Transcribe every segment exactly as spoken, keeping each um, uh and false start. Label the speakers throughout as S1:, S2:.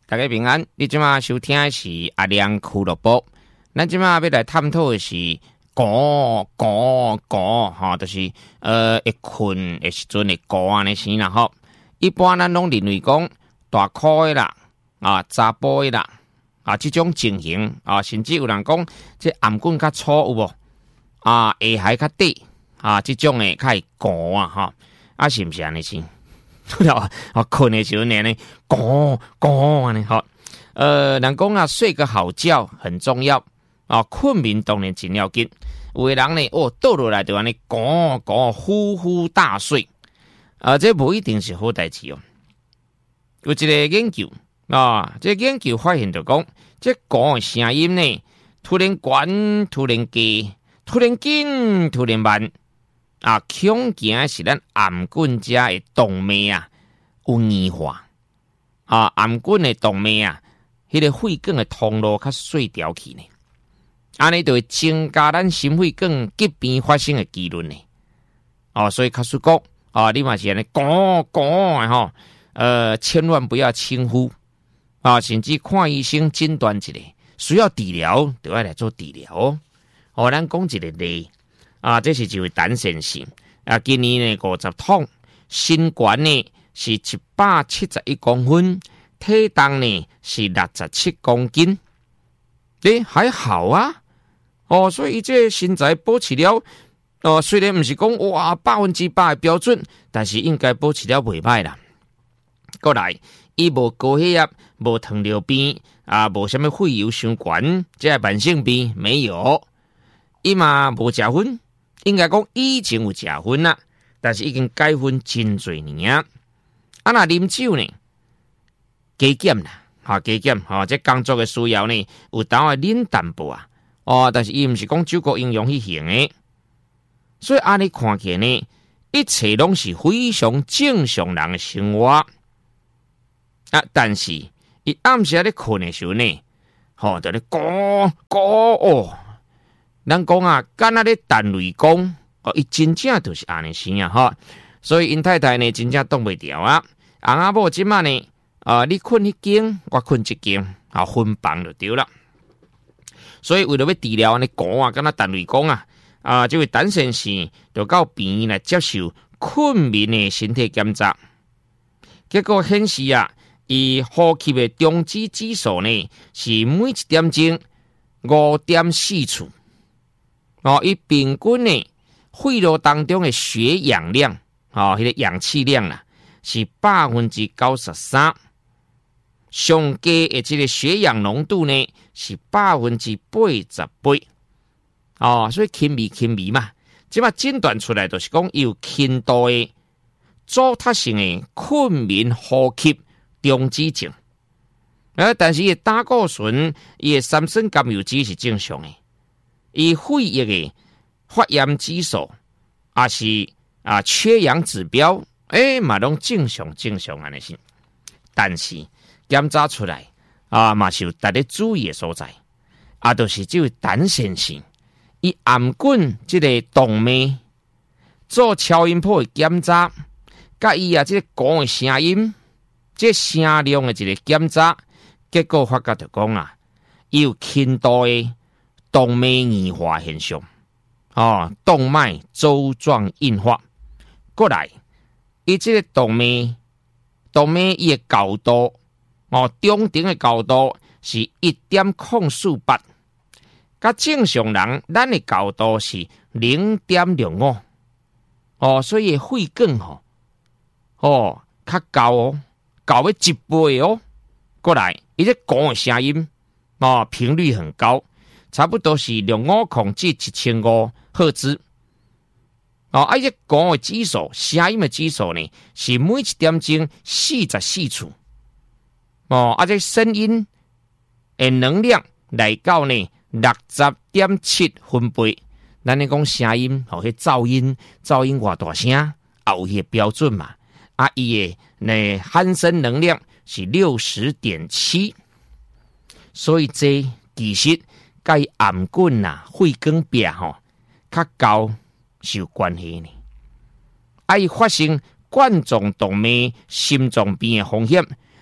S1: 大家平安。你即马收听的是阿亮俱乐部。咱即马要来探讨的是咕咕咕，吼，就是呃，会困的时阵会咕安尼声啦吼。一般咱拢认为讲大箍的啦，啊，查甫的啦，啊，这种情形啊，甚至有人讲这颔棍较粗有无？啊，下海较短啊，这种的较会咕啊吼，啊，是毋是安尼先？啊，困的时候呢，咕咕安尼吼。呃，人讲啊，睡个好觉很重要啊，困眠当然真要紧。有的人呢，哦，倒落来就安尼咕咕呼呼大睡，啊，这不一定是好代志哦。有一个研究啊，这个研究发现就讲，这咕的声音呢，突然悬，突然低，突然紧，突然慢。啊，恐惊是咱颔棍遮的动脉啊有硬化，啊，颔棍的动脉啊，迄、那个肺管的通路较细条去呢，安尼就会增加咱心肺管疾病发生的几率呢。哦，所以卡叔讲，啊，你嘛是安尼讲讲的吼，呃，千万不要轻忽啊，甚至看医生诊断一下，需要治疗就要来做治疗哦。哦，咱讲一个例。啊，这是一位单先生啊，今年呢五十桶，身高呢是一百七十一公分，体重呢是六十七公斤，诶，还好啊，哦，所以这身材保持了，哦，虽然不是讲哇百分之百的标准，但是应该保持了袂歹啦。过来，伊无高血压，无糖尿病啊，无什么肺油伤悬，这慢性病没有，伊嘛无食薰。应该讲以前有食薰啦，但是已经改薰真侪年啊。啊，那啉酒呢？加减啦，哈，加减，哈，这工作的需要呢，有当会啉淡薄啊。哦，但是伊毋是讲酒国应用去行的，所以安尼看起来呢，一切拢是非常正常人的生活啊。但是伊暗时咧困的时候呢，吼，就咧咕咕哦。咱讲啊，敢若咧弹雷公哦，伊真正就是安尼生啊哈，所以因太太呢真正挡袂牢啊。翁仔某即马呢，啊、呃，你困迄间，我困一间，啊，分房就对了。所以为了要治疗安尼讲啊，敢若弹雷公啊，啊，这位单先生就到病院来接受困眠的身体检查，结果显示啊，伊呼吸的中止指数呢是每一点钟五点四次。哦，伊平均呢，肺路当中的血氧量，哦，迄、那个氧气量啦，是百分之九十三。上低的这个血氧浓度呢，是百分之八十八。哦，所以轻微轻微嘛，即马诊断出来就是讲有轻度的阻塞性的困眠呼吸中止症。呃，但是伊胆固醇、伊的三酸甘油酯是正常的。伊肺液的发炎指数也是啊缺氧指标，诶嘛拢正常正常安尼是，但是检查出来啊嘛是有值得注意的所在，啊就是这位单先生，伊颔棍这个动脉做超音波的检查，甲伊啊这个讲的声音，这声量的一个检查，结果发觉就讲啊，伊有轻度的动脉硬化现象，哦，动脉粥状硬化。过来，伊这个动脉，动脉伊的高度，哦，中顶的高度是一点零四八，甲正常人咱的高度是零点六五，哦，所以肺管吼，哦，较高哦，高了一倍哦。过来，伊这讲的声音，哦，频率很高。差不多是六五控至一千五赫兹，哦，而且讲的指数，声音的指数呢，是每一点钟四十四次，哦，而且声音的能量来到呢六十点七分贝。咱咧讲声音，吼、哦，迄噪音，噪音偌大声，也有迄标准嘛。啊，伊的呢鼾声能量是六十点七，所以这其实。甲伊颔棍呐、肺管壁吼较高是有关系呢。啊，伊发生冠状动脉心脏病的风险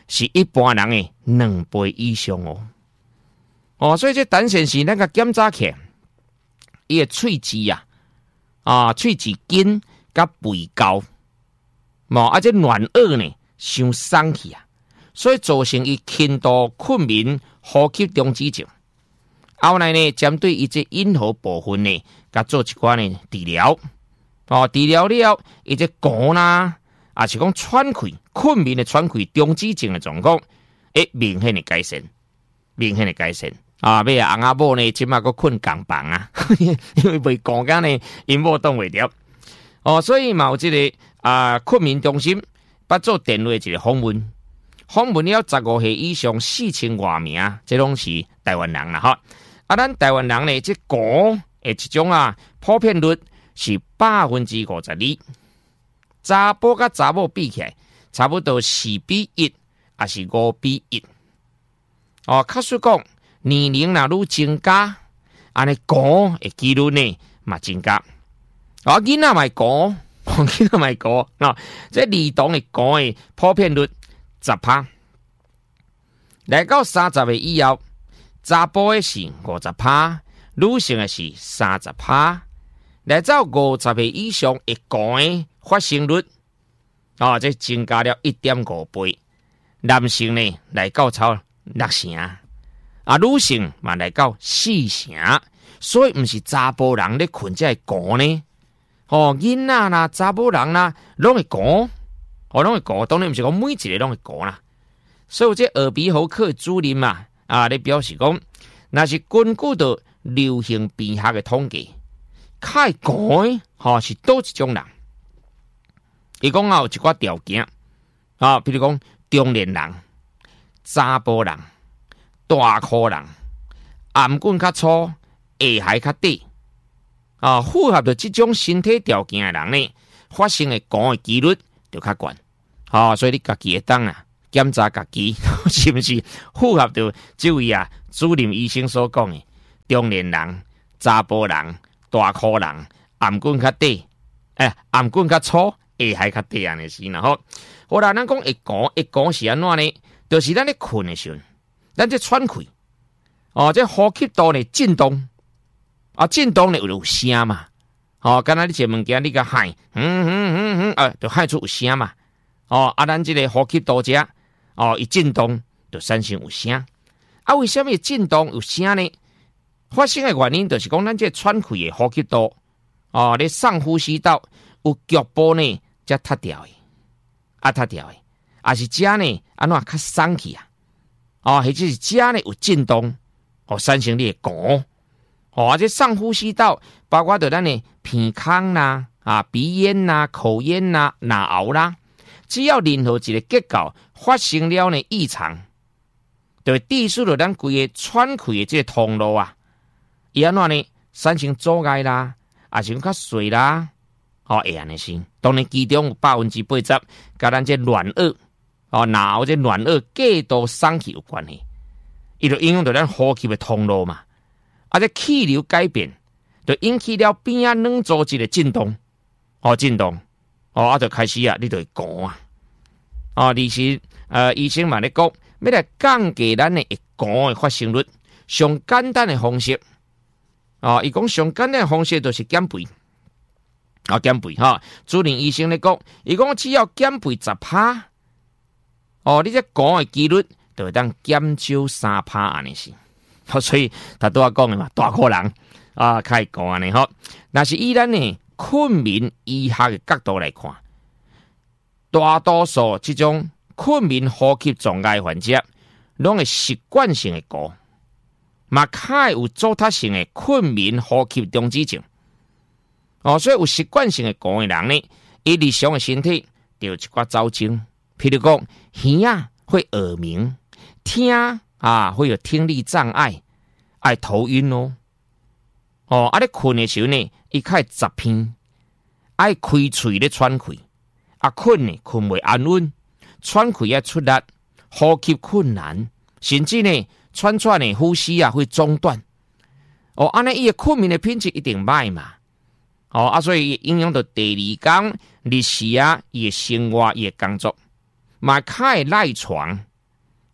S1: 是一般人的两倍以上哦。哦，所以这胆腺是那个检查起来，伊的喙齿啊，啊喙齿筋甲肥厚，嘛啊这软腭呢伤松去啊，所以造成伊轻度困眠、呼吸中止症。后来呢，针对伊这咽喉部分呢，甲做一寡呢治疗。哦，治疗了，伊这骨啦，啊是讲喘气、困眠的喘气中止症的状况，诶，明显的改善，明显的改善。啊，尾啊，翁仔某呢，即马个困港房啊，因为袂讲干呢，因某挡袂了。哦，所以嘛有即、这个啊困眠中心，捌做电话一个访问，访问了十五岁以上四千外名，这拢是台湾人啦哈。啊，咱台湾人呢，这骨诶一种啊，普遍率是百分之五十二，查甫甲查某比起来，差不多四比一，还是五比一。哦，确实讲，年龄若愈增加，安尼骨诶几率呢嘛增加。啊，囡仔咪骨，囡仔咪骨，啊，这儿童诶骨诶普遍率十趴，来到三十岁以後。查甫的是五十趴，女性的是三十趴。来到五十岁以上，一个的发生率，哦，这增加了一点五倍。男性呢来到超六成，啊，女性嘛来到四成。所以唔是查甫人咧困这个呢，哦，囡仔啦、查甫人啦，拢会讲，哦，拢会讲，当然唔是讲每一个拢会讲啦。所以有这耳鼻喉科主任嘛。啊！你表示讲，那是根据到流行病学的统计，较讲吼是多一种人。伊讲啊有一寡条件啊，比如讲中年人、查甫人、大箍人、颔管较粗、下頦较短啊，符合着这种身体条件的人呢，发生的讲的几率就较悬。啊，所以你家己会当啊。检查家己是不是符合到这位啊主任医生所讲的中年人、查甫人、大箍人、颔管较短，哎，颔管较粗，下頦较短安尼是然后，好啦，咱讲会讲会讲是安怎呢？就是咱咧困的时候，咱这喘气，哦，这呼吸道呢震动，啊，震动呢有有声嘛，哦，敢若你一物件你甲喊，嗯嗯嗯嗯，啊，就喊出有声嘛，哦，啊，咱这个呼吸道遮。哦，一震动就产生有声，啊，为什么震动有声呢？发生的原因就是讲，咱这喘气的呼吸道，哦，你上呼吸道有局部呢，才塌掉的，啊，塌掉的，啊是遮呢，安怎较松去啊？哦，或者是遮呢有震动，哦，产生你的鼓，哦，啊，这上呼吸道包括着咱的鼻孔啦、啊鼻咽啦、口咽啦、脑喉啦。只要任何一个结构发生了呢异常，就会致使到咱规个喘气的这个通路啊，伊安怎呢产生阻碍啦，也是较碎啦，哦，会安尼先。当然，其中有百分之八十，甲咱这软腭哦，脑这软腭过度松气有关系，伊就影响到咱呼吸的通路嘛。啊，这气流改变，就引起了边仔软组织的震动，哦，震动。哦，啊，就开始啊，你就会讲啊，哦，而是呃，医生嘛咧讲，要来降低咱的会讲的发生率，上简单的方式，哦，伊讲上简单的方式就是减肥，啊、哦，减肥哈，主任医生咧讲，伊讲只要减肥十趴，哦，你这讲的几率就会当减少三趴安尼是，好，所以他都要讲的嘛，大个人啊，开始讲安尼吼，那是依咱呢。困眠医学的角度来看，大多数这种困眠呼吸障碍患者，拢会习惯性的鼓，嘛较有组织性的困眠呼吸中止症。哦，所以有习惯性的鼓的人呢，伊日常的身体就有一寡糟症，譬如讲耳啊会耳鸣，听啊会有听力障碍，爱头晕哦。哦，啊！你困的时候呢，伊较会杂片，爱开喙咧喘气，啊困呢困袂安稳，喘气要出力，呼吸困难，甚至呢喘喘的呼吸啊会中断。哦，安尼伊的困眠的品质一定歹嘛。哦，啊，所以影响到第二天日时啊，伊的生活伊的工作，嘛较会赖床，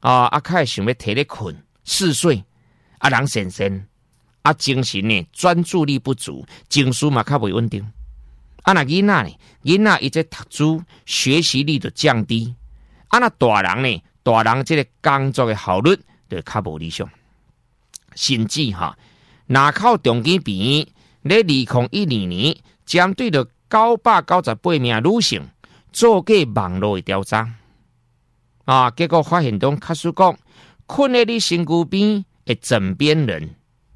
S1: 啊，啊，开始想要摕咧困嗜睡，啊，人神神，啊，精神呢专注力不足，情绪嘛较袂稳定。啊，那囡仔呢，囡仔伊这读书学习力就降低。啊，那大人呢，大人这个工作的效率就较无理想。甚至哈，若靠中间病咧，二零一二年针对着九百九十八名女性做过网络的调查，啊，结果发现中，卡叔讲，困在你身躯边的枕边人，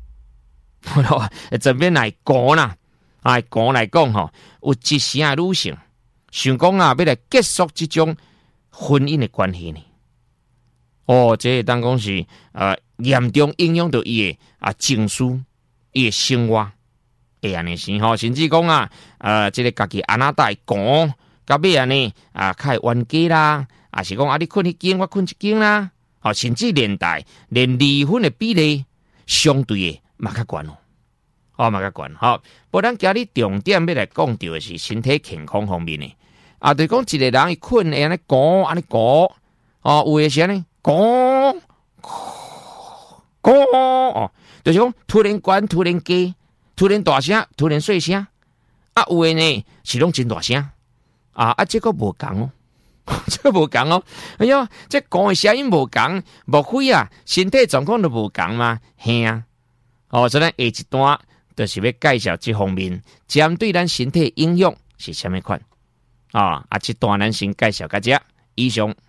S1: 枕边来讲啦，啊，讲来讲吼，有一成的女性想讲啊，要来结束这种婚姻的关系呢。哦，这当讲是呃严重影响到伊的啊情绪、伊的生活，会安尼是吼，甚至讲啊，呃，这个家己安那带讲，到尾安尼啊，开冤家啦，啊是讲啊，你困一间，我困一间啦，哦，甚至连带连离婚的比例相对的嘛较悬哦，哦嘛较悬，好，不咱今日重点要来讲到的是身体健康方面的，啊，就讲一个人伊困会安尼讲，安尼讲，哦，有诶是安尼。讲讲哦，就是讲突然关、突然低、突然大声、突然细声，啊有诶呢是拢真大声，啊啊这个无共哦，这个无共哦，哎呀，这讲诶声音无共，莫非啊身体状况都无共吗？嘿啊，哦，所以咱下一段就是要介绍这方面，针对咱身体影响是虾米款啊？啊，这段咱先介绍大家，以上。